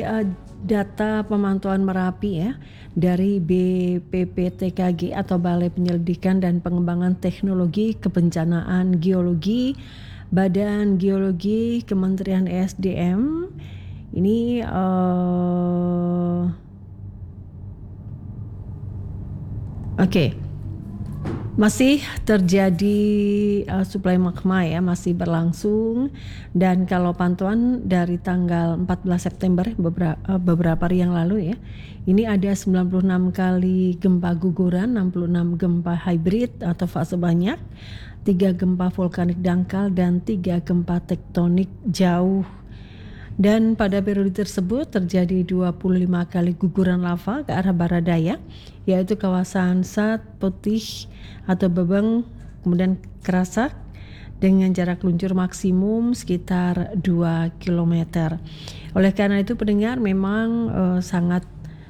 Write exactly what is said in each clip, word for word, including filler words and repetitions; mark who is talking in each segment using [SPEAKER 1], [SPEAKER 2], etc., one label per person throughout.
[SPEAKER 1] uh, data pemantauan Merapi ya dari B P P T K G atau Balai Penyelidikan dan Pengembangan Teknologi Kebencanaan Geologi Badan Geologi Kementerian E S D M. Ini uh, oke okay. Masih terjadi uh, suplai magma ya, masih berlangsung, dan kalau pantauan dari tanggal empat belas September beberapa, uh, beberapa hari yang lalu ya, ini ada sembilan puluh enam kali gempa guguran, enam puluh enam gempa hybrid atau fase banyak, tiga gempa vulkanik dangkal dan tiga gempa tektonik jauh. Dan pada periode tersebut terjadi dua puluh lima kali guguran lava ke arah barat daya, yaitu kawasan Sat Putih atau Bebeng, kemudian Kerasak dengan jarak luncur maksimum sekitar dua kilometer. Oleh karena itu pendengar memang uh, sangat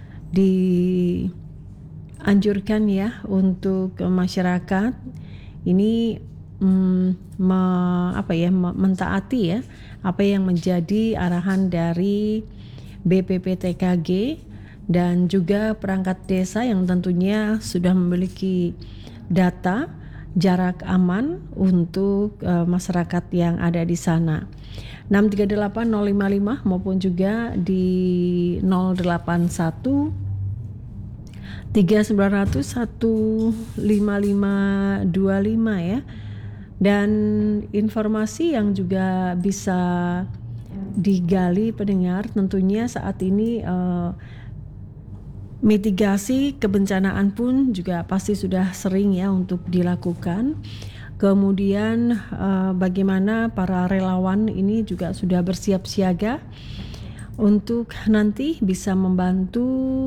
[SPEAKER 1] dianjurkan ya untuk uh, masyarakat ini um, me, apa ya mentaati ya apa yang menjadi arahan dari B P P T K G dan juga perangkat desa yang tentunya sudah memiliki data jarak aman untuk uh, masyarakat yang ada di sana. enam tiga delapan nol lima lima maupun juga di nol delapan satu tiga sembilan nol nol satu lima lima dua lima ya. Dan informasi yang juga bisa digali pendengar tentunya saat ini uh, mitigasi kebencanaan pun juga pasti sudah sering ya untuk dilakukan. Kemudian uh, bagaimana para relawan ini juga sudah bersiap siaga untuk nanti bisa membantu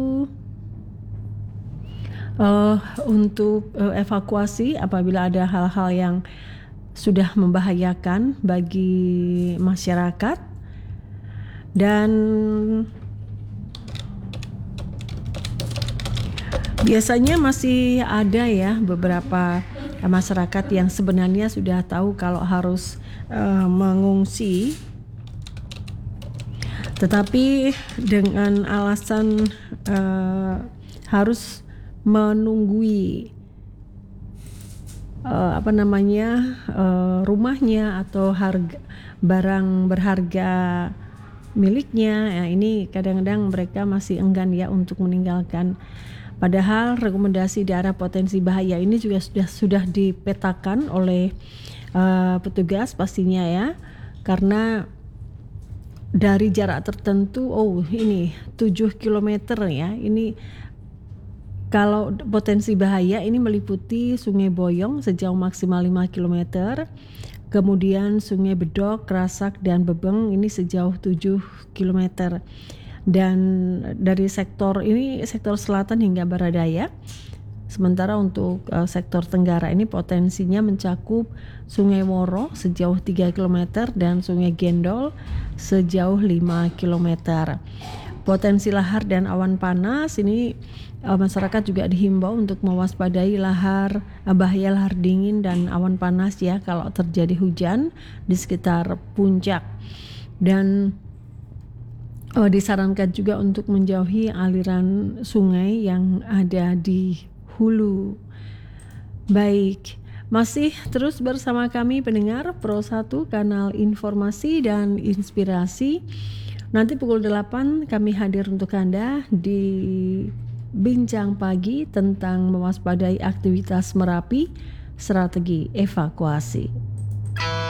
[SPEAKER 1] uh, untuk uh, evakuasi apabila ada hal-hal yang sudah membahayakan bagi masyarakat. Dan biasanya masih ada ya beberapa masyarakat yang sebenarnya sudah tahu kalau harus uh, mengungsi, tetapi dengan alasan uh, harus menunggui uh, apa namanya uh, rumahnya atau harga barang berharga miliknya ya, ini kadang-kadang mereka masih enggan ya untuk meninggalkan. Padahal rekomendasi daerah potensi bahaya ini juga sudah sudah dipetakan oleh uh, petugas pastinya ya, karena dari jarak tertentu, oh ini tujuh kilometer ya, ini kalau potensi bahaya ini meliputi Sungai Boyong sejauh maksimal lima kilometer, kemudian Sungai Bedok, Kerasak dan Bebeng ini sejauh tujuh kilometer. Dan dari sektor ini sektor selatan hingga barat daya. Sementara untuk uh, sektor tenggara ini potensinya mencakup Sungai Woro sejauh tiga kilometer dan Sungai Gendol sejauh lima kilometer. Potensi lahar dan awan panas ini uh, masyarakat juga dihimbau untuk mewaspadai lahar uh, bahaya lahar dingin dan awan panas ya kalau terjadi hujan di sekitar puncak. Dan Oh, disarankan juga untuk menjauhi aliran sungai yang ada di hulu. Baik, masih terus bersama kami pendengar Pro satu Kanal Informasi dan Inspirasi. Nanti pukul delapan kami hadir untuk Anda di Bincang Pagi tentang mewaspadai aktivitas Merapi, strategi evakuasi.